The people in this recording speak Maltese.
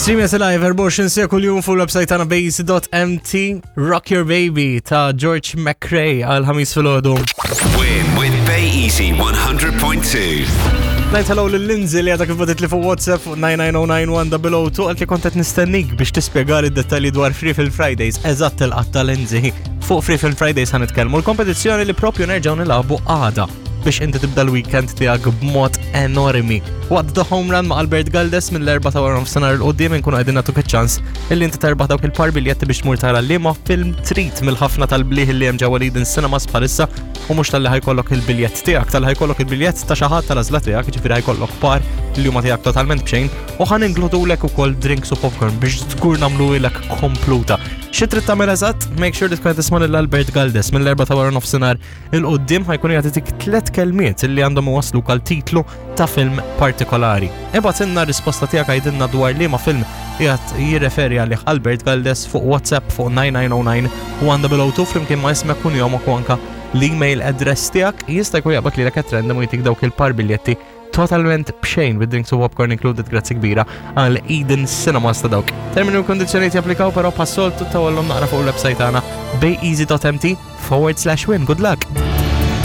Stream jas live 24 sija kull-jum fuq il-website tagħna base.mt. Rock Your Baby ta' George McRae għal ħamis fil-għodu. Win with Bay Easy 100.2. Najt hello l-Lindsay li għadak il-badet li fuq WhatsApp 9909100 għalki kontet nistennik biex tispjegali d-dettalji dwar Free Film Fridays. Eżatt il-qatta Lindsay. Fuq Free Film Fridays ħanitkellmu l-kompetizzjoni li propju nerġgħu nilagħbu għada biex inti tibda l-weekend tiegħek b'mod enormi. Waqt the home run ma' Albert Galdes mill-4 ta' wara nofsinhar il-qudiem inkunu qegħdin nagħtuk iċ-ċans illi inti terbaħ dawk il-par biljetti biex tmur tara liema film trid mill-ħafna tal-bliħ li hemm ġewwa Leiden Cinemas bħalissa u mhux tal-li ħajkollok il-biljett tiegħek, tal-li ħajkollok il-biljett ta' xi ħadd tal-għażla tiegħek, jiġifieri ħajkollok par li huma tiegħek totalment b'xejn u ħan inkludulek ukoll drinks u popcorn biex żgur nagħmluhilek kompluta. Xi trid tagħmel eżatt? Make sure li tkun qed tisma' lil Albert Galdes mill-4 ta' wara nofsinhar il-qudiem ħajkun jagħtik 3 kelmiet illi għandhom iwassluk għal titlu ta' film partikolari. Ibgħat inna r-risposta tiegħek għajdilna dwar liema film qiegħed jirreferi għalih Albert Galdes fuq WhatsApp fuq 9909 flimkien ma' ismek u njomok u anke l-email address tiegħek jista' jkun jaqbad lilek qed random u jtik dawk il-par biljetti totalment b'xejn with drinks u popcorn included grazzi kbira għal Leiden Cinemas ta' dawk. Termini u kondizzjonijiet japplikaw però passoltu tawallhom naqra fuq il-website tagħna bayeasy.mt/win. Good luck!